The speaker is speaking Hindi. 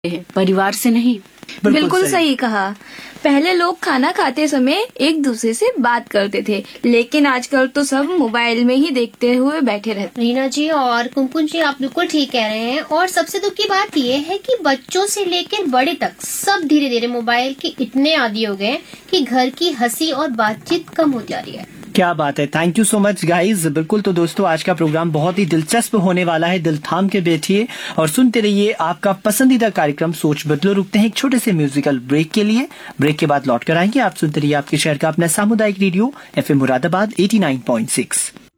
हैं, परिवार से नहीं। बिल्कुल सही कहा। पहले लोग खाना खाते समय एक दूसरे से बात करते थे, लेकिन आजकल तो सब मोबाइल में ही देखते हुए बैठे रहते। रीना जी और कुमकुम जी, आप बिल्कुल ठीक कह रहे हैं। और सबसे दुख की बात ये है कि बच्चों से लेकर बड़े तक सब धीरे धीरे मोबाइल के इतने आदी हो गए कि घर की हंसी और बातचीत कम होती जा रही है। क्या बात है, thank you so much guys. बिल्कुल, तो दोस्तों आज का प्रोग्राम बहुत ही दिलचस्प होने वाला है। दिल थाम के बैठिए और सुनते रहिए आपका पसंदीदा कार्यक्रम सोच बदलो। रुकते हैं एक छोटे से म्यूजिकल ब्रेक के लिए। ब्रेक के बाद लौट कर आएंगे। आप सुनते रहिए आपके शहर का अपना सामुदायिक रेडियो FM मुरादाबाद 89.6।